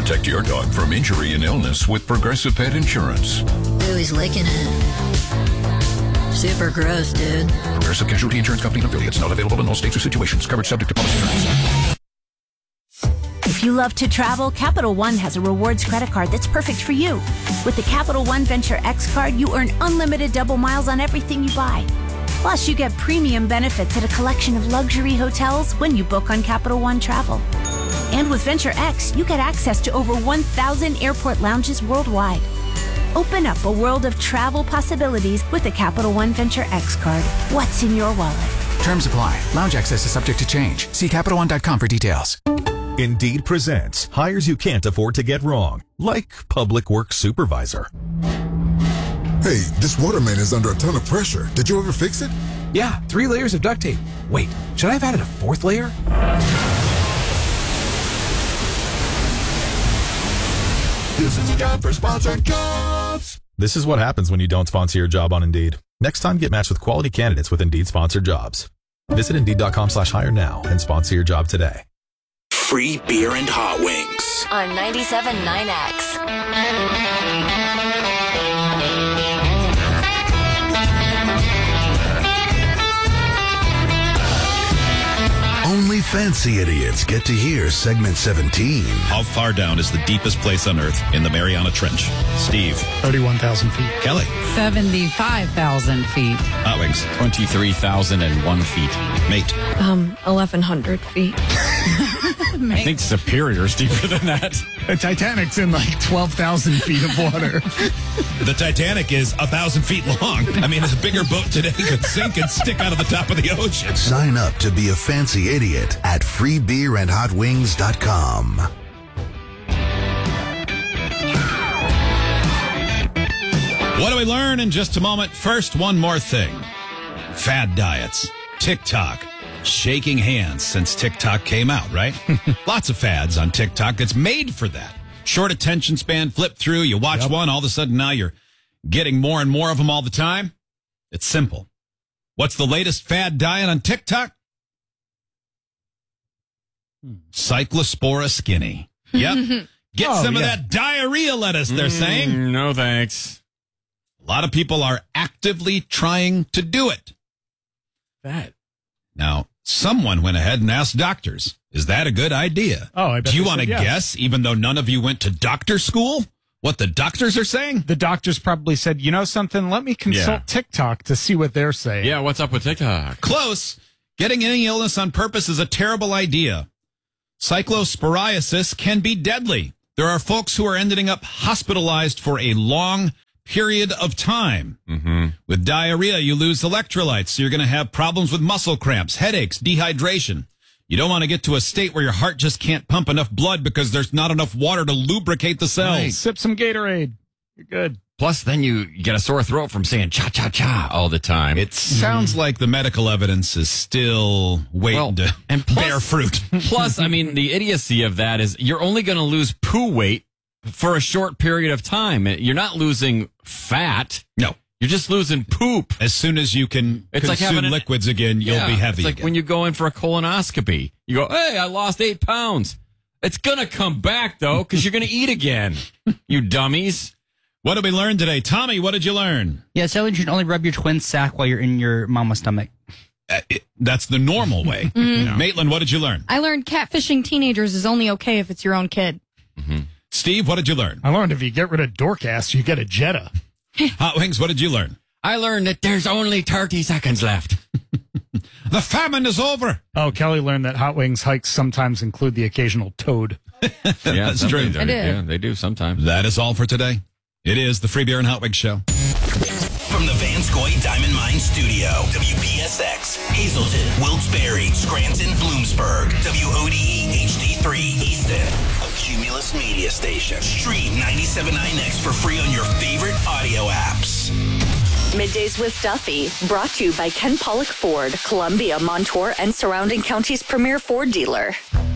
Protect your dog from injury and illness with Progressive Pet Insurance. Ooh, he's licking it. Super gross, dude. Progressive Casualty Insurance Company and affiliates. Not available in all states or situations. Coverage subject to policy terms. If you love to travel, Capital One has a rewards credit card that's perfect for you. With the Capital One Venture X card, you earn unlimited double miles on everything you buy. Plus, you get premium benefits at a collection of luxury hotels when you book on Capital One Travel. And with Venture X, you get access to over 1,000 airport lounges worldwide. Open up a world of travel possibilities with the Capital One Venture X card. What's in your wallet? Terms apply. Lounge access is subject to change. See CapitalOne.com for details. Indeed presents hires you can't afford to get wrong, like public works supervisor. Hey, this waterman is under a ton of pressure. Did you ever fix it? Yeah, 3 layers of duct tape. Wait, should I have added a 4th layer? This is time for sponsored jobs. This is what happens when you don't sponsor your job on Indeed. Next time, get matched with quality candidates with Indeed sponsored jobs. Visit Indeed.com/hire now and sponsor your job today. Free beer and hot wings on 97.9X. Only fancy idiots get to hear segment 17. How far down is the deepest place on Earth in the Mariana Trench? Steve. 31,000 feet. Kelly. 75,000 feet. Hot Wings. 23,001 feet. Mate. 1,100 feet. I think Superior's deeper than that. The Titanic's in like 12,000 feet of water. The Titanic is 1,000 feet long. I mean, a bigger boat today could sink and stick out of the top of the ocean. Sign up to be a fancy idiot at freebeerandhotwings.com. What do we learn in just a moment? First, one more thing. Fad diets. TikTok. Shaking hands since TikTok came out, right? Lots of fads on TikTok. It's made for that. Short attention span, flip through, you watch one, all of a sudden now you're getting more and more of them all the time. It's simple. What's the latest fad diet on TikTok? Cyclospora skinny. Yep. Get some of that diarrhea lettuce, they're saying. No, thanks. A lot of people are actively trying to do it. That. Now, someone went ahead and asked doctors, is that a good idea? Oh, I bet. Do you want to guess, even though none of you went to doctor school, what the doctors are saying? The doctors probably said, you know something, let me consult TikTok to see what they're saying. Yeah, what's up with TikTok? Close. Getting any illness on purpose is a terrible idea. Cyclosporiasis can be deadly. There are folks who are ending up hospitalized for a long period of time. With diarrhea, you lose electrolytes, so you're going to have problems with muscle cramps, headaches, dehydration. You don't want to get to a state where your heart just can't pump enough blood because there's not enough water to lubricate the cells. Right. Sip some Gatorade. You're good. Plus, then you get a sore throat from saying cha-cha-cha all the time. It sounds like the medical evidence is still waiting to bear fruit. Plus, I mean, the idiocy of that is you're only going to lose poo weight for a short period of time. You're not losing fat. No. You're just losing poop. As soon as you can consume liquids again, you'll be heavy. It's like when you go in for a colonoscopy. You go, hey, I lost 8 pounds. It's going to come back, though, because you're going to eat again, you dummies. What did we learn today? Tommy, what did you learn? Yeah, so you should only rub your twin sack while you're in your mama's stomach. That's the normal way. Maitland, what did you learn? I learned catfishing teenagers is only okay if it's your own kid. Steve, what did you learn? I learned if you get rid of Dorcas, you get a Jetta. Hot Wings, what did you learn? I learned that there's only 30 seconds left. The famine is over. Oh, Kelly learned that Hot Wings hikes sometimes include the occasional toad. Yeah, that's true. Yeah, they do sometimes. That is all for today. It is the Free Beer and Hot Wings Show. From the Vanscoy Diamond Mine Studio, WPSX, Hazleton, Wilkes-Barre, Scranton, Bloomsburg, WODE HD3, Easton, a Cumulus media station. Stream 97.9X for free on your favorite audio apps. Middays with Duffy, brought to you by Ken Pollock Ford, Columbia, Montour, and surrounding counties' premier Ford dealer.